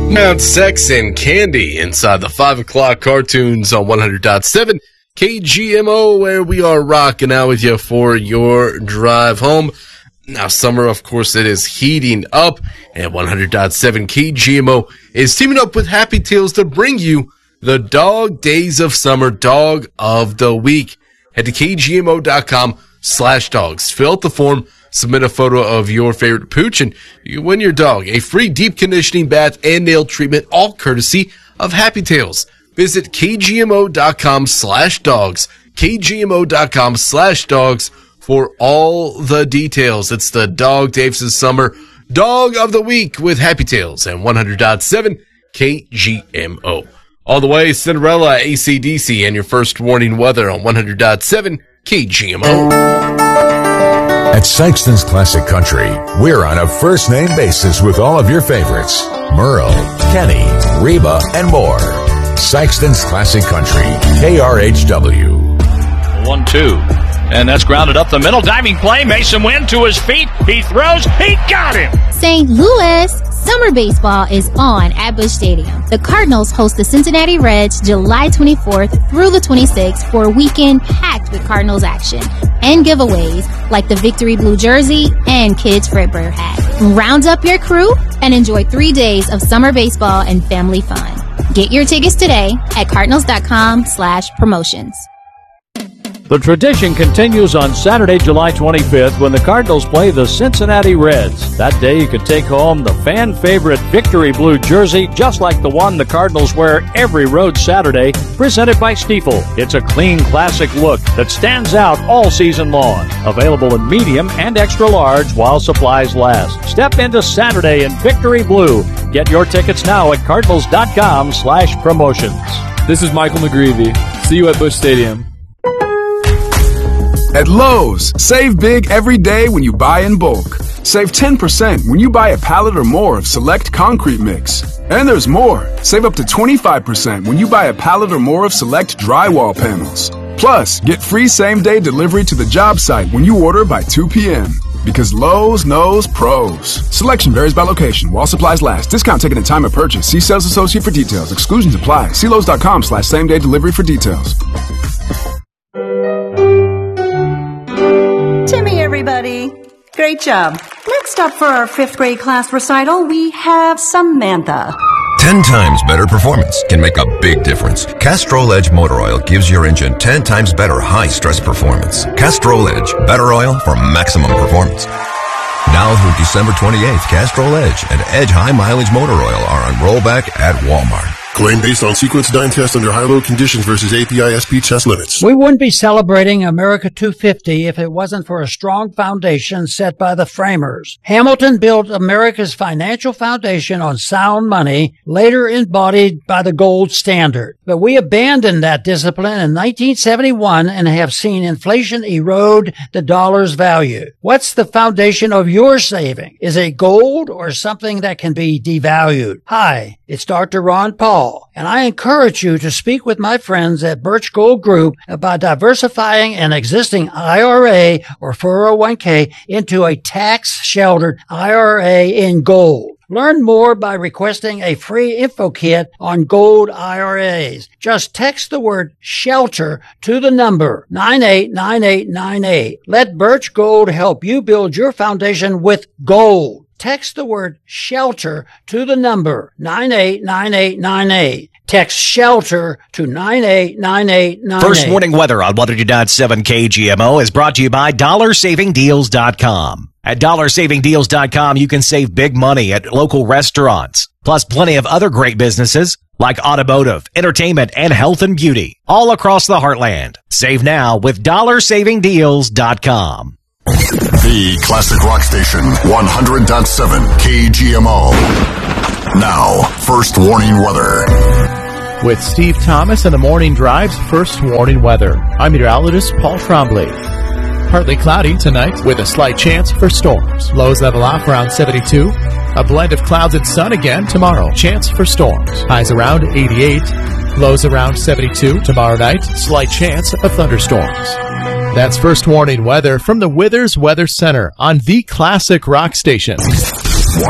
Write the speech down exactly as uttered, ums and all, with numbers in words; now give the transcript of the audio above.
Mount Sex and Candy inside the five o'clock cartoons on one hundred point seven K G M O, where we are rocking out with you for your drive home. Now, summer, of course, it is heating up, and one hundred point seven K G M O is teaming up with Happy Tales to bring you the Dog Days of Summer Dog of the Week. Head to K G M O dot com slash dogs. Fill out the form. Submit a photo of your favorite pooch, and you win your dog a free deep conditioning bath and nail treatment, all courtesy of Happy Tales. Visit K G M O dot com slash dogs, K G M O dot com slash dogs for all the details. It's the Dog Days of Summer Dog of the Week with Happy Tales and one hundred point seven K G M O. All the way, Cinderella, A C D C, and your first warning weather on one hundred point seven K G M O. At Sykeston's Classic Country, we're on a first-name basis with all of your favorites. Merle, Kenny, Reba, and more. Sykeston's Classic Country, K R H W. one two. And that's grounded up the middle. Diving play. Mason Wynn to his feet. He throws. He got him. Saint Louis. Summer baseball is on at Busch Stadium. The Cardinals host the Cincinnati Reds July twenty-fourth through the twenty-sixth for a weekend packed with Cardinals action and giveaways like the Victory Blue jersey and Kids Fredbear hat. Round up your crew and enjoy three days of summer baseball and family fun. Get your tickets today at cardinals dot com slash promotions. The tradition continues on Saturday, July twenty-fifth, when the Cardinals play the Cincinnati Reds. That day you can take home the fan favorite Victory Blue jersey, just like the one the Cardinals wear every road Saturday, presented by Stiefel. It's a clean, classic look that stands out all season long. Available in medium and extra large while supplies last. Step into Saturday in Victory Blue. Get your tickets now at cardinals dot com slash promotions. This is Michael McGreevy. See you at Busch Stadium. At Lowe's, save big every day when you buy in bulk. Save ten percent when you buy a pallet or more of select concrete mix. And there's more. Save up to twenty-five percent when you buy a pallet or more of select drywall panels. Plus, get free same-day delivery to the job site when you order by two p.m. Because Lowe's knows pros. Selection varies by location. While supplies last. Discount taken at time of purchase. See sales associate for details. Exclusions apply. See Lowe's dot com slash same-day delivery for details. Timmy, everybody. Great job. Next up for our fifth grade class recital, we have Samantha. Ten times better performance can make a big difference. Castrol Edge Motor Oil gives your engine ten times better high-stress performance. Castrol Edge, better oil for maximum performance. Now through December twenty-eighth, Castrol Edge and Edge High Mileage Motor Oil are on rollback at Walmart. Claim based on sequence dyne test under high-load conditions versus A P I S P test limits. We wouldn't be celebrating America two fifty if it wasn't for a strong foundation set by the framers. Hamilton built America's financial foundation on sound money, later embodied by the gold standard. But we abandoned that discipline in nineteen seventy-one and have seen inflation erode the dollar's value. What's the foundation of your saving? Is it gold or something that can be devalued? Hi, it's Doctor Ron Paul. And I encourage you to speak with my friends at Birch Gold Group about diversifying an existing I R A or four oh one k into a tax-sheltered I R A in gold. Learn more by requesting a free info kit on gold I R As. Just text the word SHELTER to the number nine eight nine eight nine eight. Let Birch Gold help you build your foundation with gold. Text the word SHELTER to the number nine eight nine eight nine eight. Text SHELTER to nine eight nine eight nine eight. First Warning Weather on one hundred point seven K G M O is brought to you by dollar saving deals dot com. At dollar saving deals dot com, you can save big money at local restaurants, plus plenty of other great businesses like automotive, entertainment, and health and beauty, all across the heartland. Save now with dollar saving deals dot com. The Classic Rock Station, one hundred point seven K G M O. Now, First Warning Weather. With Steve Thomas and the Morning Drive's First Warning Weather, I'm meteorologist Paul Trombley. Partly cloudy tonight with a slight chance for storms. Lows level off around seventy-two. A blend of clouds and sun again tomorrow. Chance for storms. Highs around eighty-eight. Lows around seventy-two. Tomorrow night, slight chance of thunderstorms. That's First Warning Weather from the Withers Weather Center on the Classic Rock Station.